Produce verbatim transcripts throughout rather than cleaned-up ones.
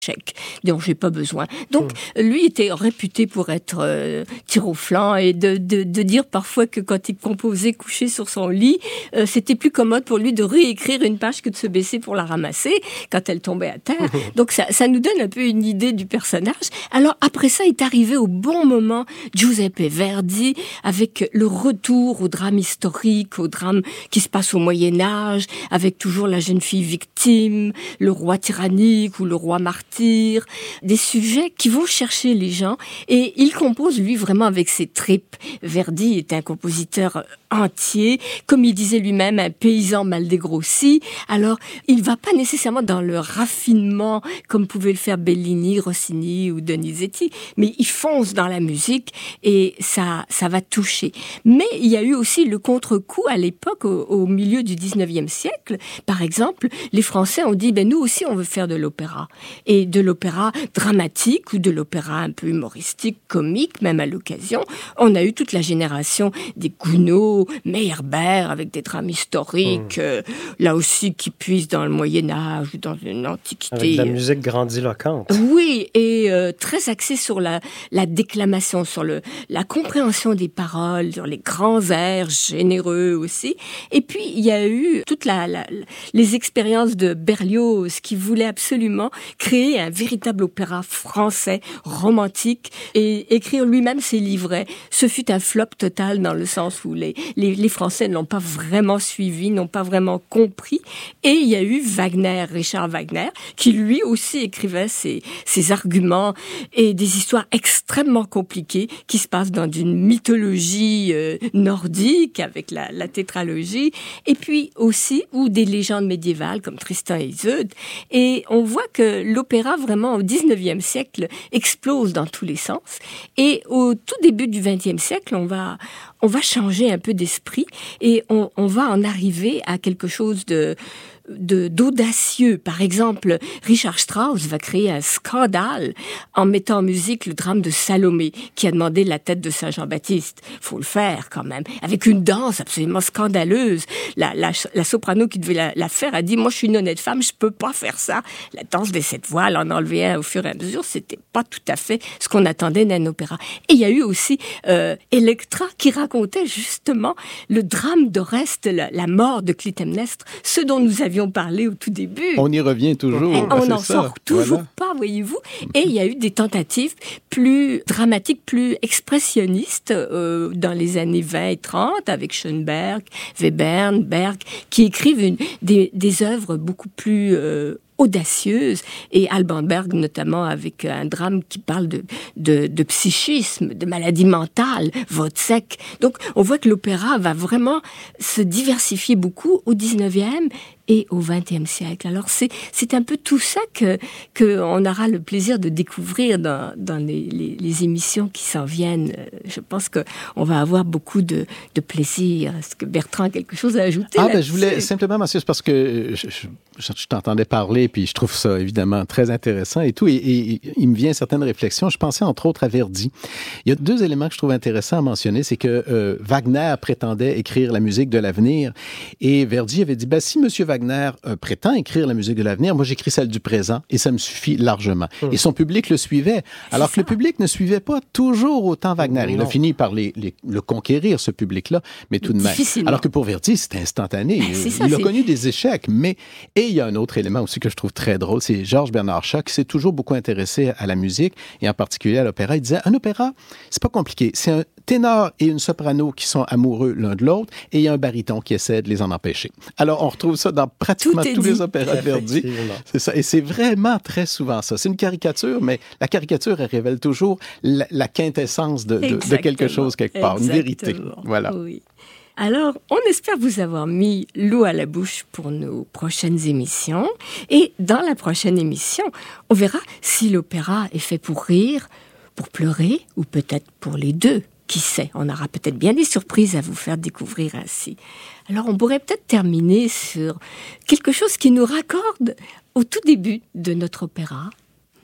chèque dont j'ai pas besoin. Donc, mmh. lui était réputé pour être euh, tir au flanc et de, de, de dire parfois que quand il composait couché sur son lit, euh, c'était plus commode pour lui de réécrire une page que de se baisser pour la ramasser quand elle tombait à terre. Mmh. Donc, ça, ça nous donne un peu une idée du personnage. Alors, après ça, est arrivé au bon moment Giuseppe Verdi avec le retour au drame historique, au drame qui se passe au Moyen-Âge, avec toujours la jeune fille victime, le roi tyrannique ou le roi martyr, des sujets qui vont chercher les gens. Et il compose, lui, vraiment avec ses tripes. Verdi est un compositeur entier, comme il disait lui-même, un paysan mal dégrossi. Alors, il va pas nécessairement dans le raffinement comme pouvaient le faire Bellini, Rossini ou Donizetti, mais il fonce dans la musique et ça, ça va toucher. Mais il y a eu aussi le contre-coup à l'époque, au, au milieu du dix-neuvième siècle. Par exemple, les Français ont dit, ben nous aussi, on veut faire de l'opéra. Et de l'opéra dramatique ou de l'opéra un peu humoristique, comique, même à l'occasion. On a eu toute la génération des Gounod, Meyerbeer, avec des drames historiques, mmh. euh, là aussi qui puisent dans le Moyen-Âge ou dans une antiquité. Avec de la musique grandiloquente. Oui, et euh, très axée sur la, la déclamation, sur le, la compréhension des paroles, sur les grands airs généreux aussi. Et puis, il y a eu toutes la, la, les expériences de Berlioz qui voulait absolument créer un véritable opéra français, romantique, et écrire lui-même ses livrets. Ce fut un flop total dans le sens où les, les, les Français ne l'ont pas vraiment suivi, n'ont pas vraiment compris. Et il y a eu Wagner, Richard Wagner, qui lui aussi écrivait ses, ses arguments et des histoires extrêmement compliquées qui se passent dans une mythologie euh, nordique avec la, la tétralogie, et puis aussi ou des légendes médiévales comme Tristan et Isolde. Et on voit que l'opéra, vraiment, au dix-neuvième siècle, explose dans tous les sens. Et au tout début du vingtième siècle, on va, on va changer un peu d'esprit et on, on va en arriver à quelque chose de... De, d'audacieux. Par exemple, Richard Strauss va créer un scandale en mettant en musique le drame de Salomé, qui a demandé la tête de Saint Jean-Baptiste. Faut le faire, quand même. Avec une danse absolument scandaleuse. La, la, la soprano qui devait la, la faire a dit, moi, je suis une honnête femme, je peux pas faire ça. La danse des sept voiles, en enlever un au fur et à mesure, c'était pas tout à fait ce qu'on attendait d'un opéra. Et il y a eu aussi euh, Electra qui racontait justement le drame d'Oreste, la, la mort de Clytemnestre, ce dont nous avions parlé au tout début. On y revient toujours. Et on n'en sort toujours voilà. pas, voyez-vous. Et il y a eu des tentatives plus dramatiques, plus expressionnistes euh, dans les années vingt et trente avec Schoenberg, Webern, Berg, qui écrivent une, des, des œuvres beaucoup plus euh, audacieuse, et Alban Berg notamment avec un drame qui parle de, de, de psychisme, de maladie mentale, Wozzeck. Donc on voit que l'opéra va vraiment se diversifier beaucoup au dix-neuvième et au vingtième siècle. Alors c'est, c'est un peu tout ça que, que on aura le plaisir de découvrir dans, dans les, les, les émissions qui s'en viennent. Je pense qu'on va avoir beaucoup de, de plaisir. Est-ce que Bertrand a quelque chose à ajouter Ah, là-dessus? ben, je voulais simplement m'assurer, parce que je, je, je t'entendais parler, puis je trouve ça évidemment très intéressant et tout, et, et, et il me vient certaines réflexions. Je pensais entre autres à Verdi. Il y a deux éléments que je trouve intéressants à mentionner, c'est que euh, Wagner prétendait écrire la musique de l'avenir, et Verdi avait dit, ben, si Monsieur Wagner euh, prétend écrire la musique de l'avenir, moi j'écris celle du présent, et ça me suffit largement. Mmh. Et son public le suivait, alors que le public ne suivait pas toujours autant Wagner. Il non. a fini par les, les, le conquérir, ce public-là, mais tout de même. Alors que pour Verdi, c'était instantané. Ben, c'est ça, il c'est... a connu des échecs, mais... Et il y a un autre élément aussi que je trouve très drôle, c'est Georges Bernard Shaw qui s'est toujours beaucoup intéressé à la musique, et en particulier à l'opéra. Il disait, un opéra, c'est pas compliqué. C'est un ténor et une soprano qui sont amoureux l'un de l'autre, et il y a un baryton qui essaie de les en empêcher. Alors, on retrouve ça dans pratiquement tous dit. les opéras de Verdi. C'est ça. Et c'est vraiment très souvent ça. C'est une caricature, mais la caricature, elle révèle toujours la, la quintessence de, de, de quelque chose quelque part, Exactement. une vérité. Voilà. Oui. Alors, on espère vous avoir mis l'eau à la bouche pour nos prochaines émissions. Et dans la prochaine émission, on verra si l'opéra est fait pour rire, pour pleurer, ou peut-être pour les deux. Qui sait, on aura peut-être bien des surprises à vous faire découvrir ainsi. Alors, on pourrait peut-être terminer sur quelque chose qui nous raccorde au tout début de notre opéra. Et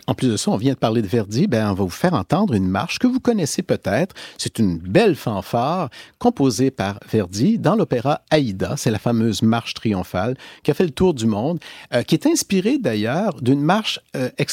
En plus de ça, on vient de parler de Verdi, ben on va vous faire entendre une marche que vous connaissez peut-être. C'est une belle fanfare composée par Verdi dans l'opéra Aïda. C'est la fameuse marche triomphale qui a fait le tour du monde, euh, qui est inspirée d'ailleurs d'une marche euh,